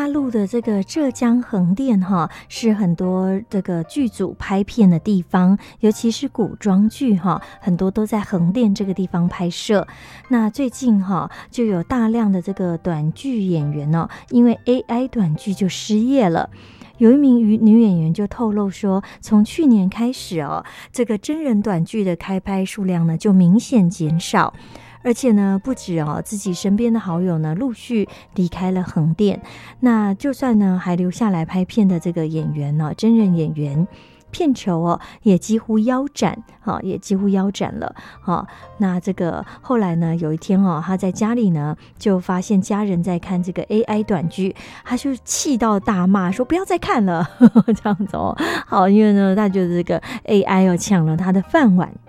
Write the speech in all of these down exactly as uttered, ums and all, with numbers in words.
大陆的这个浙江横店哈，是很多这个剧组拍片的地方，尤其是古装剧哈，很多都在横店这个地方拍摄。那最近哈，就有大量的这个短剧演员哦，因为 A I 短剧就失业了。有一名女演员就透露说，从去年开始哦，这个真人短剧的开拍数量呢就明显减少。而且呢，不止哦，自己身边的好友呢陆续离开了横店。那就算呢还留下来拍片的这个演员呢、哦，真人演员，片酬哦也几乎腰斩，哈、哦，也几乎腰斩了，哈、哦。那这个后来呢，有一天哦，他在家里呢就发现家人在看这个 A I 短剧，他就气到大骂说不要再看了，呵呵这样子哦。好，因为呢，他觉得这个 A I 哦抢了他的饭碗。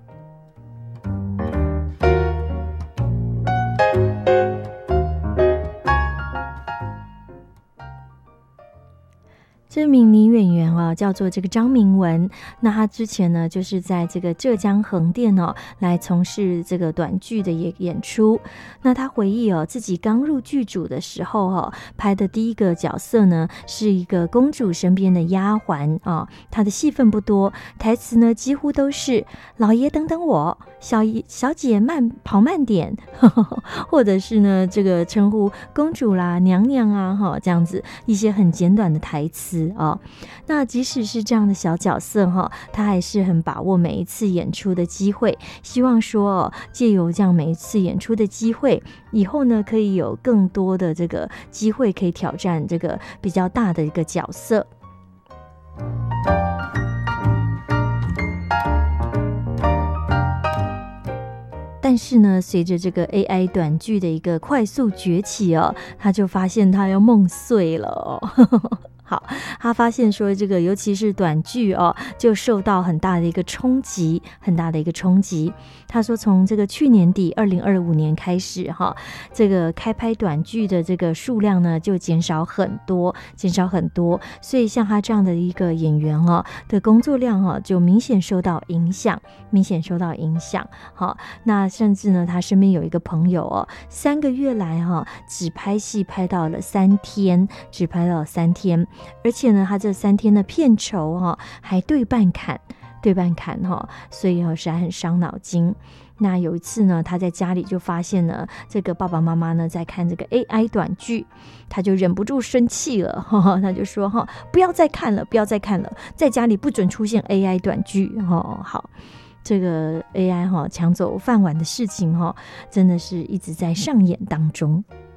这名女演员哦，叫做这个张明文。那她之前呢，就是在这个浙江横店哦，来从事这个短剧的演演出。那她回忆哦，自己刚入剧组的时候哦，拍的第一个角色呢，是一个公主身边的丫鬟啊。她的戏份不多，台词呢几乎都是“老爷等等我”。小小姐慢跑慢点，呵呵，或者是呢这个称呼公主啦、娘娘啊，哈，这样子一些很简短的台词哦。那即使是这样的小角色哈，她还是很把握每一次演出的机会，希望说哦，借由这样每一次演出的机会，以后呢可以有更多的这个机会可以挑战这个比较大的一个角色。但是呢，随着这个 A I 短剧的一个快速崛起哦，他就发现他要梦碎了哦。好，他发现说这个尤其是短剧哦，就受到很大的一个冲击，很大的一个冲击。他说从这个去年底二零二五年开始哈，这个开拍短剧的这个数量呢就减少很多，减少很多。所以像他这样的一个演员哦的工作量哦就明显受到影响，明显受到影响。好，那甚至呢他身边有一个朋友哦，三个月来哈只拍戏拍到了三天，只拍到了三天。而且呢，他这三天的片酬哈、哦、还对半砍，对半砍哈、哦，所以哦实在很伤脑筋。那有一次呢，他在家里就发现呢，这个爸爸妈妈呢在看这个 A I 短剧，他就忍不住生气了，呵呵，他就说哈，不要再看了，不要再看了，在家里不准出现 A I 短剧哈。好，这个 A I 哈抢走饭碗的事情哈，真的是一直在上演当中。